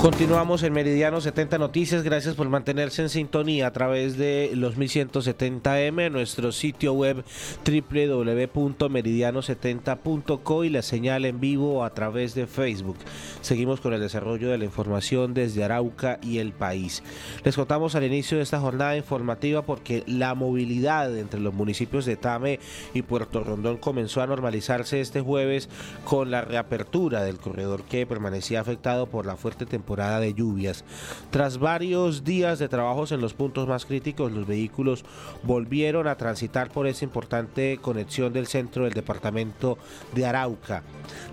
Continuamos en Meridiano 70 Noticias. Gracias por mantenerse en sintonía a través de los 1170M, nuestro sitio web www.meridiano70.co y la señal en vivo a través de Facebook. Seguimos con el desarrollo de la información desde Arauca y el país. Les contamos al inicio de esta jornada informativa porque la movilidad entre los municipios de Tame y Puerto Rondón comenzó a normalizarse este jueves con la reapertura del corredor que permanecía afectado por la fuerte temporada de lluvias. Tras varios días de trabajos en los puntos más críticos, los vehículos volvieron a transitar por esa importante conexión del centro del departamento de Arauca.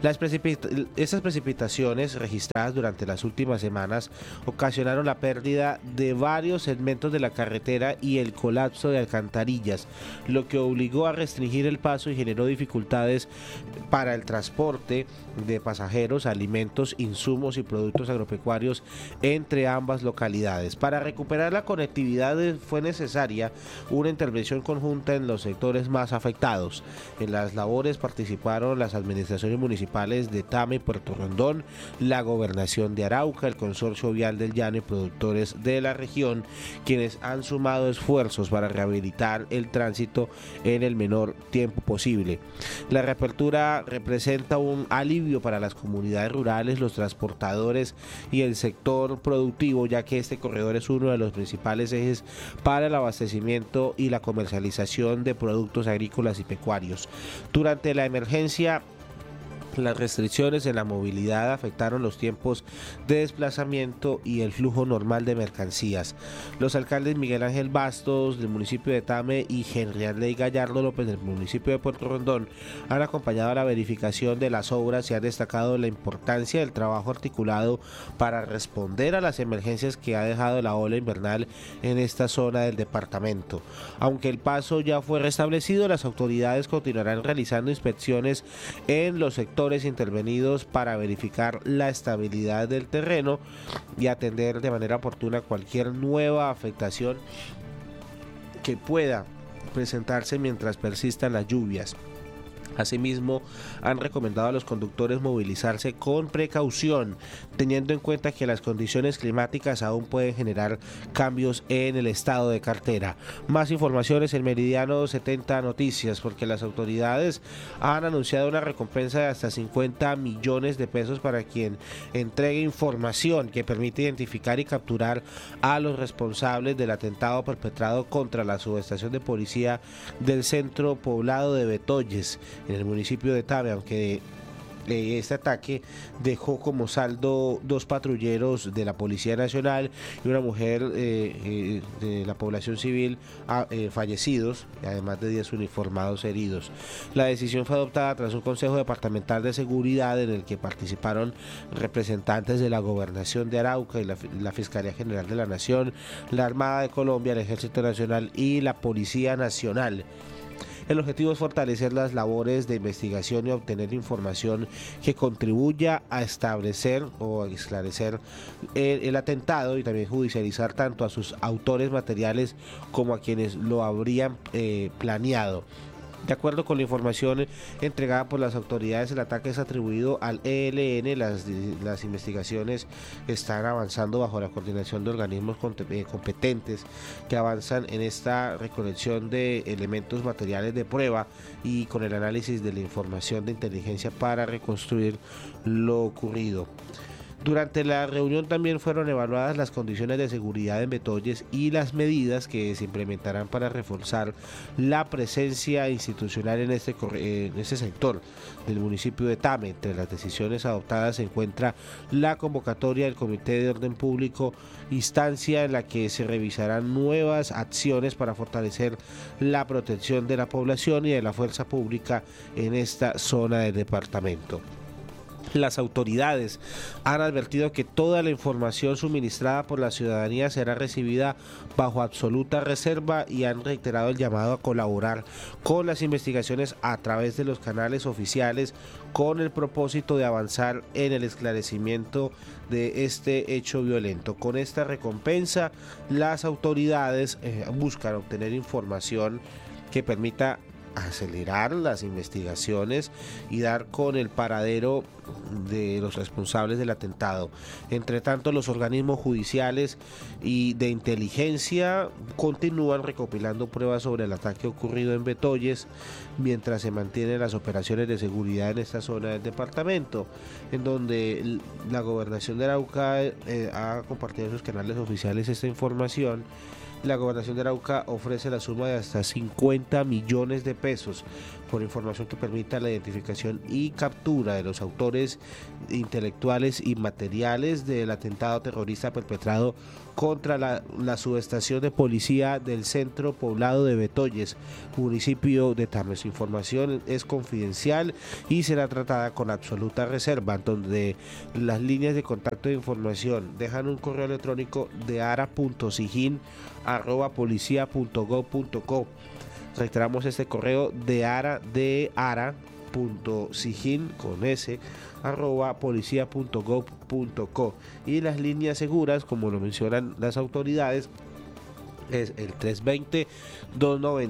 Esas precipitaciones registradas durante las últimas semanas ocasionaron la pérdida de varios segmentos de la carretera y el colapso de alcantarillas, lo que obligó a restringir el paso y generó dificultades para el transporte de pasajeros, alimentos, insumos y productos agropecuarios entre ambas localidades. Para recuperar la conectividad fue necesaria una intervención conjunta en los sectores más afectados. En las labores participaron las administraciones municipales de Tame y Puerto Rondón, la Gobernación de Arauca, el Consorcio Vial del Llano y productores de la región, quienes han sumado esfuerzos para rehabilitar el tránsito en el menor tiempo posible. La reapertura representa un alivio para las comunidades rurales, los transportadores y el sector productivo, ya que este corredor es uno de los principales ejes para el abastecimiento y la comercialización de productos agrícolas y pecuarios. Durante la emergencia, las restricciones en la movilidad afectaron los tiempos de desplazamiento y el flujo normal de mercancías. Los alcaldes Miguel Ángel Bastos del municipio de Tame y Henry Arley Gallardo López del municipio de Puerto Rondón han acompañado a la verificación de las obras y han destacado la importancia del trabajo articulado para responder a las emergencias que ha dejado la ola invernal en esta zona del departamento. Aunque el paso ya fue restablecido, las autoridades continuarán realizando inspecciones en los sectores intervenidos para verificar la estabilidad del terreno y atender de manera oportuna cualquier nueva afectación que pueda presentarse mientras persistan las lluvias. Asimismo, han recomendado a los conductores movilizarse con precaución, teniendo en cuenta que las condiciones climáticas aún pueden generar cambios en el estado de cartera. Más informaciones en Meridiano 70 Noticias, porque las autoridades han anunciado una recompensa de hasta 50 millones de pesos para quien entregue información que permite identificar y capturar a los responsables del atentado perpetrado contra la subestación de policía del centro poblado de Betoyes, en el municipio de Tame, aunque este ataque dejó como saldo 2 patrulleros de la Policía Nacional y una mujer de la población civil fallecidos, además de 10 uniformados heridos. La decisión fue adoptada tras un Consejo Departamental de Seguridad en el que participaron representantes de la Gobernación de Arauca y la Fiscalía General de la Nación, la Armada de Colombia, el Ejército Nacional y la Policía Nacional. El objetivo es fortalecer las labores de investigación y obtener información que contribuya a establecer o a esclarecer el atentado y también judicializar tanto a sus autores materiales como a quienes lo habrían planeado. De acuerdo con la información entregada por las autoridades, el ataque es atribuido al ELN. Las investigaciones están avanzando bajo la coordinación de organismos competentes que avanzan en esta recolección de elementos materiales de prueba y con el análisis de la información de inteligencia para reconstruir lo ocurrido. Durante la reunión también fueron evaluadas las condiciones de seguridad en Betoyes y las medidas que se implementarán para reforzar la presencia institucional en este sector del municipio de Tame. Entre las decisiones adoptadas se encuentra la convocatoria del Comité de Orden Público, instancia en la que se revisarán nuevas acciones para fortalecer la protección de la población y de la fuerza pública en esta zona del departamento. Las autoridades han advertido que toda la información suministrada por la ciudadanía será recibida bajo absoluta reserva y han reiterado el llamado a colaborar con las investigaciones a través de los canales oficiales con el propósito de avanzar en el esclarecimiento de este hecho violento. Con esta recompensa, las autoridades buscan obtener información que permita acelerar las investigaciones y dar con el paradero de los responsables del atentado. Entre tanto, los organismos judiciales y de inteligencia continúan recopilando pruebas sobre el ataque ocurrido en Betoyes, mientras se mantienen las operaciones de seguridad en esta zona del departamento, en donde la gobernación de Arauca ha compartido en sus canales oficiales esta información. La gobernación de Arauca ofrece la suma de hasta 50 millones de pesos por información que permita la identificación y captura de los autores intelectuales y materiales del atentado terrorista perpetrado contra la subestación de policía del centro poblado de Betoyes, municipio de Tame. Su información es confidencial y será tratada con absoluta reserva, donde las líneas de contacto de información dejan un correo electrónico de ara.sigin@policia.gov.co. Reiteramos este correo de ara.sigin con s @policia.gov.co, y las líneas seguras, como lo mencionan las autoridades, es el 320-290